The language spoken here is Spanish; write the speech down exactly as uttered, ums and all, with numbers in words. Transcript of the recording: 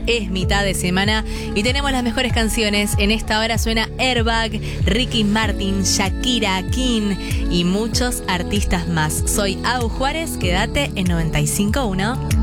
es mitad de semana y tenemos las mejores canciones. En esta hora suena Airbag, Ricky Martin, Shakira, King y muchos artistas más. Soy Au Juárez, quédate en noventa y cinco punto uno.